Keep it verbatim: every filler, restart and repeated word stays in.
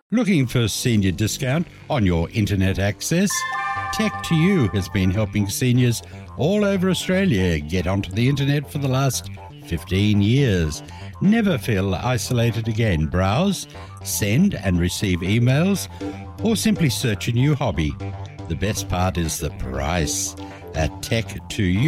Looking for senior discount on your internet access? Tech to You has been helping seniors all over Australia get onto the internet for the last fifteen years. Never feel isolated again. Browse, send and receive emails, or simply search a new hobby. The best part is the price. At Tech to You